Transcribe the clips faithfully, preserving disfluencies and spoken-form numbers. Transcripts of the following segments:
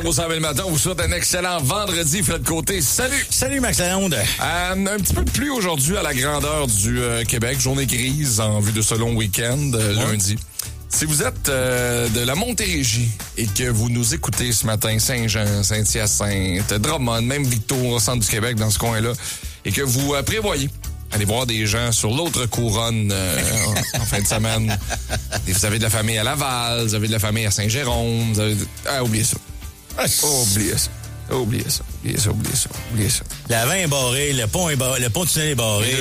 Au cent mille matin, on vous souhaite un excellent vendredi, Fred Côté. Salut! Salut, Max Lalonde. Euh, un petit peu de pluie aujourd'hui à la grandeur du euh, Québec. Journée grise en vue de ce long week-end, euh, ouais. lundi. Si vous êtes euh, de la Montérégie et que vous nous écoutez ce matin, Saint-Jean, Saint-Hyacinthe, Drummond, même Victo, au centre du Québec, dans ce coin-là, et que vous euh, prévoyez aller voir des gens sur l'autre couronne euh, en, en fin de semaine. Et vous avez de la famille à Laval, vous avez de la famille à Saint-Jérôme, vous avez... Ah, oubliez ça. Oh, oubliez ça. Oh, oubliez ça. Oubliez ça, oubliez ça, oubliez ça. La vingt est barrée, le pont est barré, le pont tunnel est barré.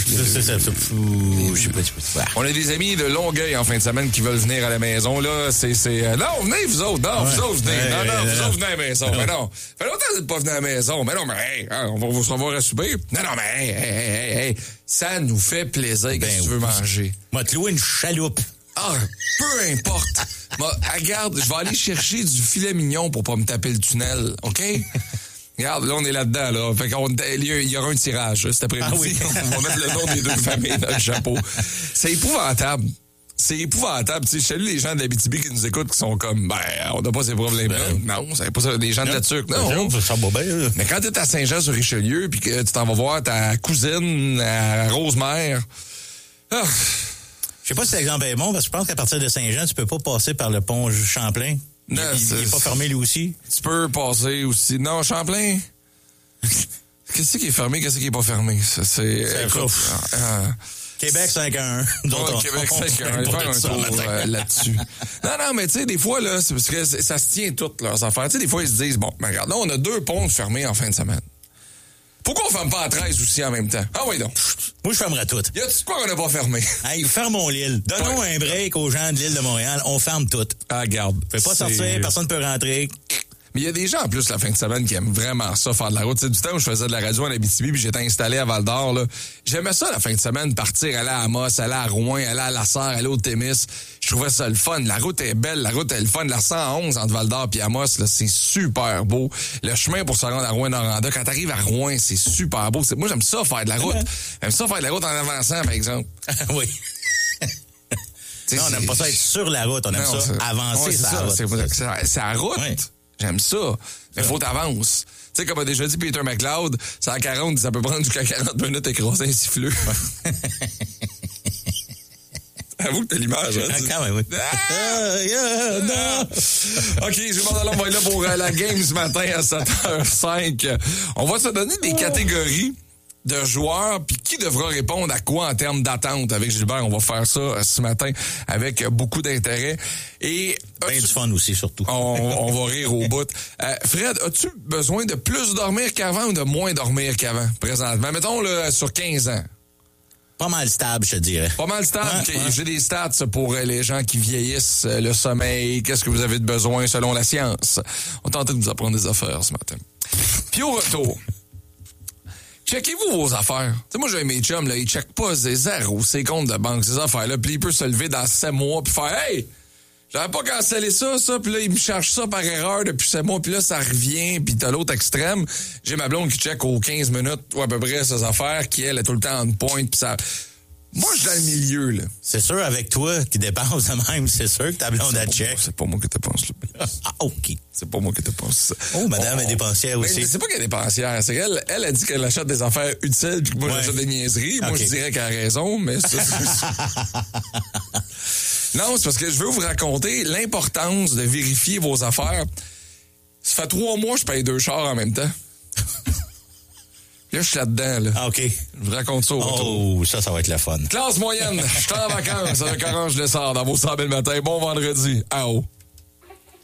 On a des amis de Longueuil en fin de semaine qui veulent venir à la maison. Là, c'est... c'est euh, non, venez, vous autres. Non, ouais. vous autres, venez. Ouais, non, non, ouais, vous non. autres, venez à la maison. Mais non. Ça fait longtemps que vous n'êtes pas venus à la maison. Mais non, mais hey, hein, on va vous revoir à souper. Non, non, mais hey, hey, hey, hey. Ça nous fait plaisir ben, que tu veux manger. Moi, te louer une chaloupe. Ah, peu importe. Moi, regarde, je vais aller chercher du filet mignon pour pas me taper le tunnel, OK? Regarde, là, on est là-dedans, là. Fait qu'on, il y aura un tirage, là, cet après-midi. Ah oui. On va mettre le nom des deux familles dans le chapeau. C'est épouvantable. C'est épouvantable. Tu sais, je salue les gens de l'Abitibi qui nous écoutent qui sont comme, ben, on n'a pas ces problèmes-là. Ben, non, c'est pas ça. Des gens de la Turque. Non, non. Ça va bien, mais quand t'es à Saint-Jean-sur-Richelieu puis que tu t'en vas voir ta cousine à Rosemère, ah, je sais pas si l'exemple est bon, parce que je pense qu'à partir de Saint-Jean, tu peux pas passer par le pont Champlain. Non, il, il, il est pas fermé, lui aussi. Tu peux passer aussi. Non, Champlain. Qu'est-ce qui est fermé, qu'est-ce qui est pas fermé? Ça, c'est. c'est écoute, euh, Québec cinq à un. Donc, ouais, Québec cinq à un. On va faire un tour euh, là-dessus. Non, non, mais tu sais, des fois, là, c'est parce que ça se tient toutes leurs affaires. Tu sais, des fois, ils se disent, bon, ben, regarde, là, on a deux ponts fermés en fin de semaine. Pourquoi on ferme pas à treize aussi en même temps? Ah oui, donc. Moi, je fermerais tout. Y a-tu quoi qu'on n'a pas fermé? Hey, fermons l'île. Donnons ouais. un break aux gens de l'île de Montréal. On ferme tout. Ah, regarde. Fais pas c'est... sortir, personne ne peut rentrer. Mais il y a des gens, en plus, la fin de semaine, qui aiment vraiment ça, faire de la route. C'est du temps où je faisais de la radio en Abitibi, puis j'étais installé à Val-d'Or, là. J'aimais ça, la fin de semaine, partir, aller à Amos, aller à Rouen, aller à La Sarre, aller au Témis. Je trouvais ça le fun. La route est belle, la route est le fun. La cent onze entre Val-d'Or et Amos, là, c'est super beau. Le chemin pour se rendre à Rouen-Noranda, quand t'arrives à Rouen, c'est super beau. C'est... Moi, j'aime ça, faire de la route. J'aime ça, faire de la route en avançant, par exemple. Oui. Non, on n'aime pas ça être sur la route, on aime non, ça c'est... avancer ouais, c'est ça. C'est, c'est, c'est la route. Oui. J'aime ça. Mais faut t'avances. Tu sais, comme a déjà dit Peter McLeod, c'est à quarante, ça peut prendre jusqu'à quarante minutes écraser un siffleux. Avoue que t'as l'image, hein? Ah, quand même, oui. Ah! Yeah, non! OK, j'ai demandé on va être là pour euh, la game ce matin à sept heures cinq. On va se donner des catégories de joueurs, puis qui devra répondre à quoi en termes d'attente avec Gilbert. On va faire ça euh, ce matin avec euh, beaucoup d'intérêt. Et ben du fun aussi, surtout. On, on va rire au bout. Euh, Fred, as-tu besoin de plus dormir qu'avant ou de moins dormir qu'avant, présentement? Mettons, là, sur quinze ans. Pas mal stable, je te dirais. Pas mal stable. Ouais, okay. ouais. J'ai des stats pour les gens qui vieillissent, le sommeil, qu'est-ce que vous avez de besoin selon la science. On tentait de vous apprendre des affaires ce matin. Puis au retour... Checkez-vous vos affaires. Tu sais, moi, j'ai mes chums, là, ils checkent pas ces zéros, ces comptes de banque, ces affaires-là, puis il peut se lever dans sept mois puis faire « Hey, j'avais pas cancellé ça, ça, puis là, il me charge ça par erreur depuis sept mois, puis là, ça revient, puis t'as l'autre extrême. » J'ai ma blonde qui check aux quinze minutes, ou à peu près, ses affaires, qui, elle, est tout le temps en pointe, puis ça... Moi, je suis dans le milieu, là. C'est sûr, avec toi qui dépense de même, c'est sûr que ta blonde a check. Moi, c'est pas moi qui dépense, là. Ah, OK. C'est pas moi qui dépense ça. Oh, madame oh, est dépensière aussi. Mais c'est pas qu'elle est dépensière. C'est qu'elle, elle a dit qu'elle achète des affaires utiles, puis que moi, ouais. j'achète des niaiseries. Okay. Moi, je dirais qu'elle a raison, mais ça, c'est... Non, c'est parce que je veux vous raconter l'importance de vérifier vos affaires. Ça fait trois mois que je paye deux chars en même temps. Là, je suis là-dedans, là. Ah, OK. Je vous raconte ça au retour. Oh, ça, ça va être la fun. Classe moyenne. Je suis en vacances avec Orange Lessard dans vos cent mille matins. Bon vendredi. A O.